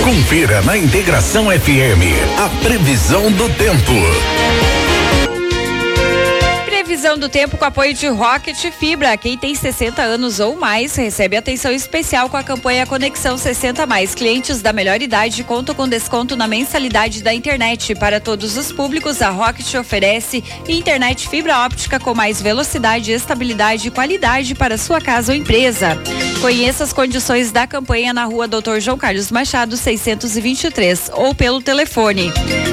Confira na Integração FM a previsão do tempo. Previsão do tempo com apoio de Rocket Fibra. Quem tem 60 anos ou mais recebe atenção especial com a campanha Conexão 60+. Clientes da melhor idade contam com desconto na mensalidade da internet. Para todos os públicos, a Rocket oferece internet fibra óptica com mais velocidade, estabilidade e qualidade para sua casa ou empresa. Conheça as condições da campanha na rua Dr. João Carlos Machado, 623 ou pelo telefone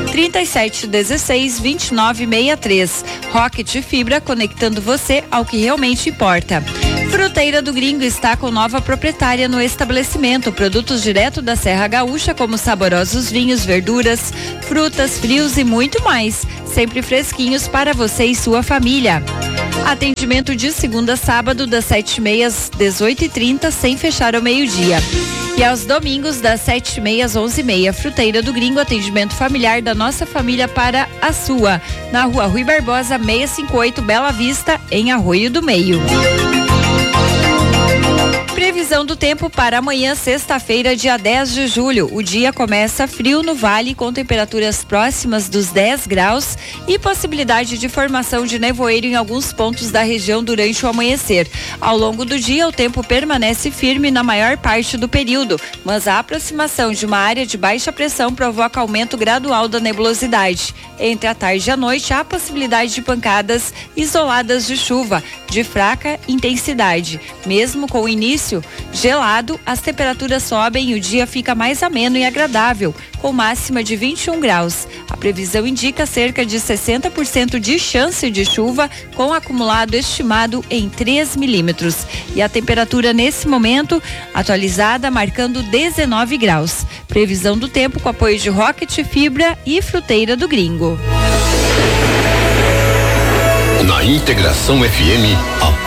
3716-2963. Rocket Fibra, conectando você ao que realmente importa. Fruteira do Gringo está com nova proprietária no estabelecimento. Produtos direto da Serra Gaúcha, como saborosos vinhos, verduras, frutas, frios e muito mais. Sempre fresquinhos para você e sua família. Atendimento de segunda a sábado, das 7h30 às 18h30, sem fechar ao meio-dia. E aos domingos, das 7h30 às 11h30. Fruteira do Gringo, atendimento familiar da nossa família para a sua. Na rua Rui Barbosa, 658, Bela Vista, em Arroio do Meio. Previsão do tempo para amanhã, sexta-feira, dia 10 de julho. O dia começa frio no vale, com temperaturas próximas dos 10 graus e possibilidade de formação de nevoeiro em alguns pontos da região durante o amanhecer. Ao longo do dia, o tempo permanece firme na maior parte do período, mas a aproximação de uma área de baixa pressão provoca aumento gradual da nebulosidade. Entre a tarde e a noite, há possibilidade de pancadas isoladas de chuva, de fraca intensidade. Mesmo com o início gelado, as temperaturas sobem e o dia fica mais ameno e agradável, com máxima de 21 graus. A previsão indica cerca de 60% de chance de chuva, com acumulado estimado em 3 milímetros. E a temperatura nesse momento, atualizada, marcando 19 graus. Previsão do tempo com apoio de Rocket Fibra e Fruteira do Gringo. Na Integração FM, a